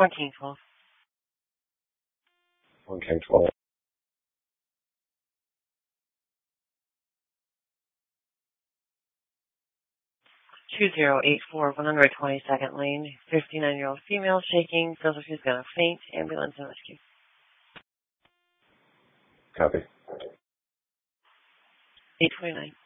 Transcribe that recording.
1 King 12. 1 King 12. 2084, 122nd lane. 59-year-old female shaking. Feels like she's going to faint. Ambulance and rescue. Copy. 829.